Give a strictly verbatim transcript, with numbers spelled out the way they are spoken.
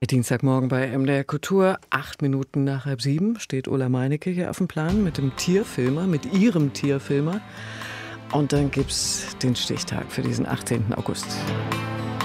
Dienstagmorgen bei M D R Kultur, acht Minuten nach halb sieben, steht Ulla Meinecke hier auf dem Plan mit dem Tierfilmer, mit ihrem Tierfilmer. Und dann gibt's den Stichtag für diesen achtzehnten August.